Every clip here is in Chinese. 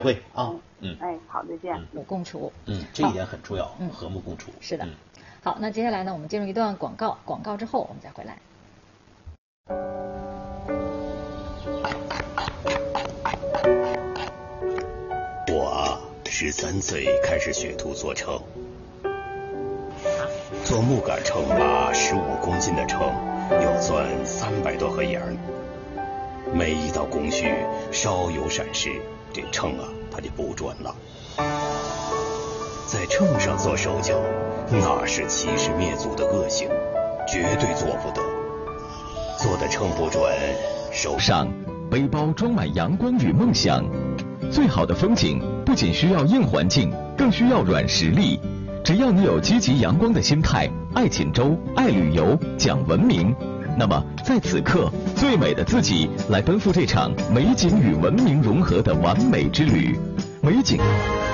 会啊， 哎，好，再见。 共处， 这一点很重要，和睦共处。 是的。好，那接下来呢，我们进入一段广告，广告之后我们再回来。 我13岁开始学徒做秤，做木杆秤把15公斤的秤要钻300多盒眼儿，每一道工序稍有闪失，这秤啊它就不准了。在秤上做手脚，那是欺师灭祖的恶行，绝对做不得。做的秤不准，手上背包装满阳光与梦想。最好的风景不仅需要硬环境，更需要软实力。只要你有积极阳光的心态，爱锦州，爱旅游，讲文明，那么在此刻，最美的自己来奔赴这场美景与文明融合的完美之旅。美景。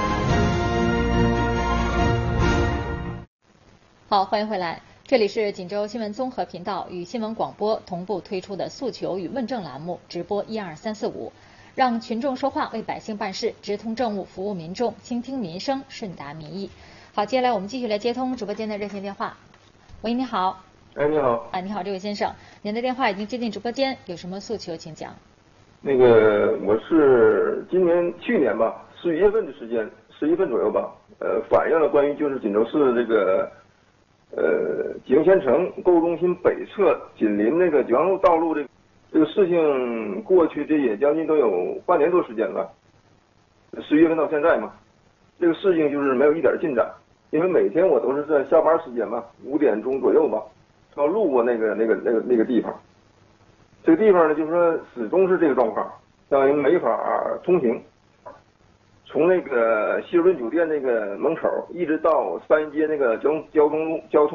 好，欢迎回来，这里是锦州新闻综合频道与新闻广播同步推出的诉求与问政栏目，直播12345，让群众说话，为百姓办事，直通政务，服务民众，倾听民生，顺达民意。好，接下来我们继续来接通直播间的热线电话。喂，你好。 哎，你好。 你好，这位先生，您的电话已经接进直播间，有什么诉求请讲。 那个，我是去年吧，11月份的时间，11月份左右吧，反映了关于就是锦州市这个。景贤城购物中心北侧紧邻那个九阳路道路这个事情，过去这也将近都有半年多时间了。11月份到现在嘛，这个事情就是没有一点进展。因为每天我都是在下班时间嘛，5点钟左右吧，要路过那个地方。这个地方呢，就是说始终是这个状况，等于没法通行。从那个希尔顿酒店那个门口，一直到3街那个交通